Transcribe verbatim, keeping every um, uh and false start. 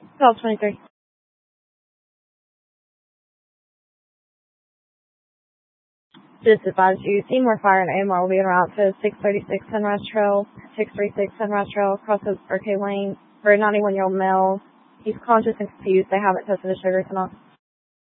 twelve twenty-three. Just advise you, Seymour Fire and A M R will be en route to six thirty-six Sunrise Trail, six thirty-six Sunrise Trail, across the Burkay Lane, for a ninety-one-year-old male. He's conscious and confused. They haven't tested his sugar tonight.